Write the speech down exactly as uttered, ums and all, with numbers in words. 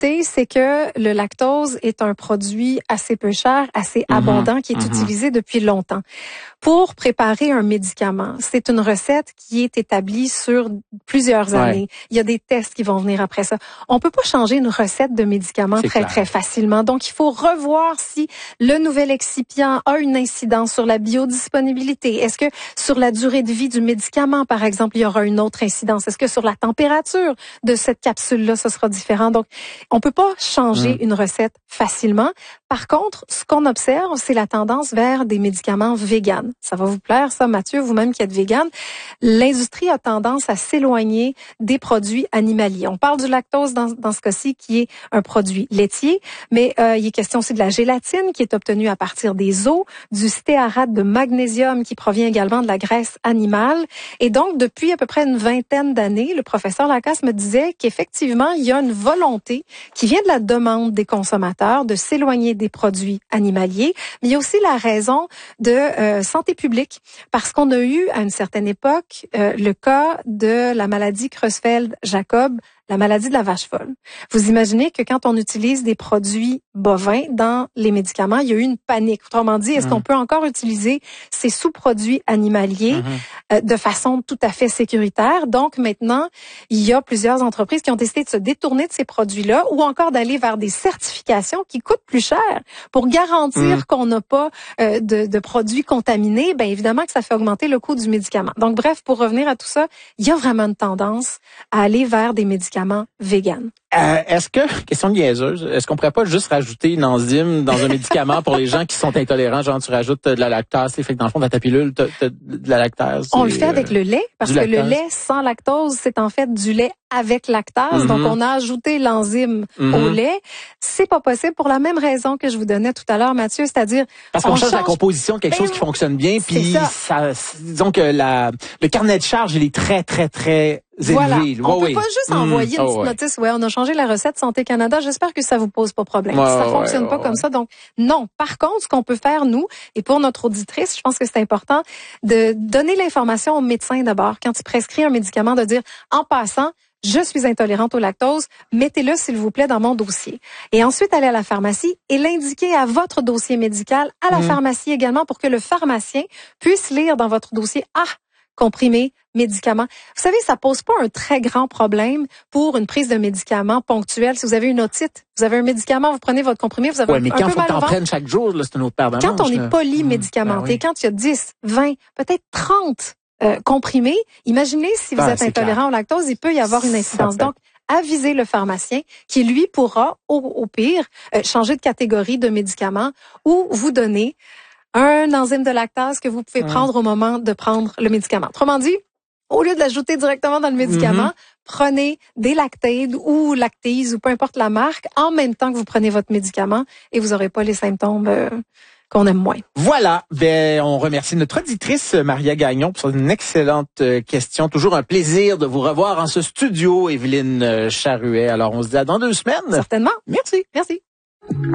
difficulté, c'est que le lactose est un produit assez peu cher, assez mm-hmm. abondant, qui est mm-hmm. utilisé depuis longtemps. Pour préparer un médicament, c'est une recette qui est établie sur plusieurs années. Ouais. Il y a des tests qui vont venir après ça. On peut pas changer une recette de médicament c'est très, clair. très facilement. Donc, il faut revoir si le nouvel excipient a une incidence sur la biodisponibilité. Est-ce que sur la durée de vie du médicament, par exemple, il y aura une autre incidence? Est-ce que sur la température de cette capsule-là, ce sera différent? Donc, on peut pas changer mmh. une recette facilement. Par contre, ce qu'on observe, c'est la tendance vers des médicaments véganes. Ça va vous plaire, ça, Mathieu, vous-même qui êtes végane. L'industrie a tendance à s'éloigner des produits animaliers. On parle du lactose dans, dans ce cas-ci, qui est un produit laitier, mais euh, il est question aussi de la gélatine qui est obtenue à partir des os, du stéarate de magnésium qui provient également de la graisse animale. Et donc, depuis à peu près une vingtaine d'années, le professeur Lacasse me disait qu'effectivement, il y a une volonté qui vient de la demande des consommateurs de s'éloigner des produits animaliers, mais il y a aussi la raison de euh, santé publique, parce qu'on a eu à une certaine époque euh, le cas de la maladie Creutzfeldt-Jakob, la maladie de la vache folle. Vous imaginez que quand on utilise des produits bovins dans les médicaments, il y a eu une panique. Autrement dit, est-ce mmh. qu'on peut encore utiliser ces sous-produits animaliers mmh. euh, de façon tout à fait sécuritaire? Donc maintenant, il y a plusieurs entreprises qui ont décidé de se détourner de ces produits-là ou encore d'aller vers des certifications qui coûtent plus cher pour garantir mmh. qu'on n'a pas euh, de, de produits contaminés. Bien évidemment que ça fait augmenter le coût du médicament. Donc bref, pour revenir à tout ça, il y a vraiment une tendance à aller vers des médicaments vegan. Euh, est-ce que, question niaiseuse, est-ce qu'on pourrait pas juste rajouter une enzyme dans un médicament pour les gens qui sont intolérants, genre tu rajoutes de la lactase, fait que dans le fond, dans ta pilule, t'as, t'as de la lactase. On le fait avec le lait, parce que lactase. Le lait sans lactose, c'est en fait du lait avec lactase. Mm-hmm. Donc, on a ajouté l'enzyme mm-hmm. au lait. C'est pas possible pour la même raison que je vous donnais tout à l'heure, Mathieu, c'est-à-dire... Parce qu'on on change la composition de quelque ben, chose qui fonctionne bien, puis ça. ça, disons que la, le carnet de charge, il est très, très, très... Voilà. Élevé. On ouais, peut pas juste mmh. envoyer une oh, petite ouais. notice. Ouais, on a changé la recette Santé Canada. J'espère que ça vous pose pas problème. Ouais, ça ouais, fonctionne ouais, pas ouais. comme ça. Donc, non. Par contre, ce qu'on peut faire, nous, et pour notre auditrice, je pense que c'est important de donner l'information au médecin d'abord. Quand il prescrit un médicament, de dire, en passant, je suis intolérante au lactose, mettez-le, s'il vous plaît, dans mon dossier. Et ensuite, aller à la pharmacie et l'indiquer à votre dossier médical, à la mmh. pharmacie également, pour que le pharmacien puisse lire dans votre dossier, ah, comprimés, médicaments. Vous savez, ça pose pas un très grand problème pour une prise de médicaments ponctuelle. Si vous avez une otite, vous avez un médicament, vous prenez votre comprimé, vous avez ouais, un, mais un quand peu faut mal au t'en ventre. prenne chaque jour, là, c'est une autre paire de Quand manches, on là. est polymédicamenté, mmh, ben oui. quand il y a dix, vingt, peut-être trente euh, comprimés, imaginez si vous ah, êtes intolérant clair. au lactose, il peut y avoir une incidence. Donc, avisez le pharmacien qui, lui, pourra, au, au pire, euh, changer de catégorie de médicaments ou vous donner un enzyme de lactase que vous pouvez mmh. prendre au moment de prendre le médicament. Autrement dit, au lieu de l'ajouter directement dans le médicament, mm-hmm. prenez des Lactaid ou Lactase ou peu importe la marque en même temps que vous prenez votre médicament et vous n'aurez pas les symptômes euh, qu'on aime moins. Voilà. Ben, on remercie notre auditrice Maria Gagnon pour une excellente question. Toujours un plaisir de vous revoir en ce studio, Évelyne Charruet. Alors, on se dit à dans deux semaines. Certainement. Merci. Merci.